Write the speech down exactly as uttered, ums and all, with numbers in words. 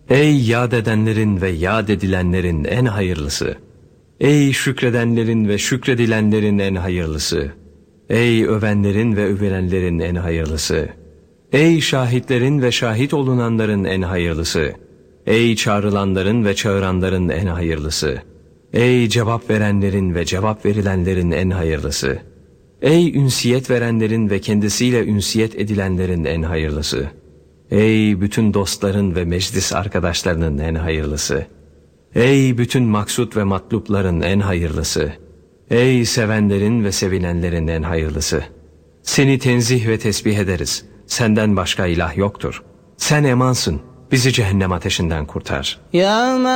Ey yad edenlerin ve yad edilenlerin en hayırlısı! Ey şükredenlerin ve şükredilenlerin en hayırlısı! Ey övenlerin ve övülenlerin en hayırlısı! Ey şahitlerin ve şahit olunanların en hayırlısı! Ey çağrılanların ve çağıranların en hayırlısı! Ey cevap verenlerin ve cevap verilenlerin en hayırlısı! Ey ünsiyet verenlerin ve kendisiyle ünsiyet edilenlerin en hayırlısı! Ey bütün dostların ve meclis arkadaşlarının en hayırlısı! Ey bütün maksut ve matlupların en hayırlısı! Ey sevenlerin ve sevilenlerin en hayırlısı! Seni tenzih ve tesbih ederiz. Senden başka ilah yoktur. Sen emansın. Bizi cehennem ateşinden kurtar. Ya